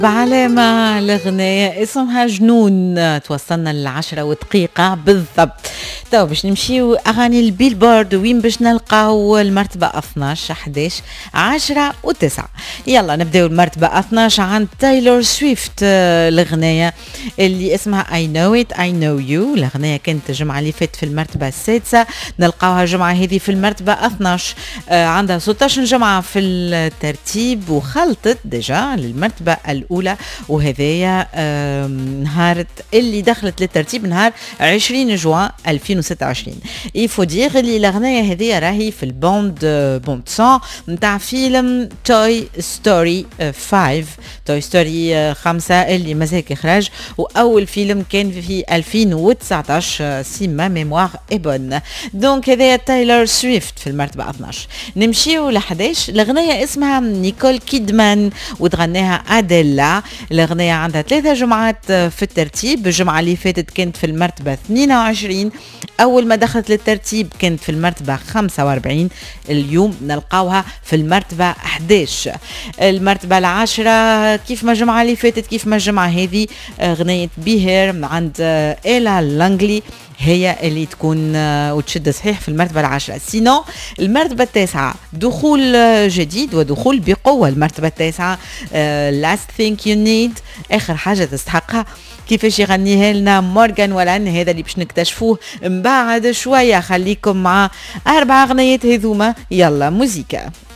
بعلامة الأغنية اسمها جنون. توصلنا ل10 دقائق بالضبط. تو باش نمشيو أغاني البيلبورد وين باش نلقاو المرتبة 12 11 10 و9. يلا نبداو المرتبة 12 عند تايلور سويفت. الأغنية اللي اسمها I know it I know you. الأغنية كانت الجمعة اللي فاتت في المرتبة السادسة، نلقاوها الجمعة هذه في المرتبة 12. عندها 16 جمعة في الترتيب وخلطت ديجا للمرتبة الأولى، وهذايا نهار اللي دخلت للترتيب نهار 20 جوان 2026. يفو دير اللي الأغنية هذه راهي في البوند سون نتاع فيلم توي ستوري 5 توي ستوري 5 اللي مازال يخرج، وأول فيلم كان في 2019 سي ما ميموار إبون. دونك هذايا تايلور سويفت في المرتبة 12. نمشيو ل 11. الأغنية اسمها نيكول كيدمان وتغناها أديلا. الأغنية عندها 3 جمعات في الترتيب، الجمعة اللي فاتت كانت في المرتبة 22، أول ما دخلت للترتيب كانت في المرتبة 45، اليوم نلقاوها في المرتبة 11. المرتبة 10 كيف ما الجمعة اللي فاتت كيف ما الجمعة هذه أغنية بيهير عند إيلا لانغلي هي اللي تكون وتشد صحيح في المرتبة 10. سينو المرتبة 9 دخول جديد ودخول بقوة. المرتبة 9 last thing you need، آخر حاجة تستحقها. كيفاش يغنيها لنا مورغان ولان، هذا اللي باش نكتشفوه من بعد شوية. خليكم مع 4 أغنيات هذوما. يلا موسيقى.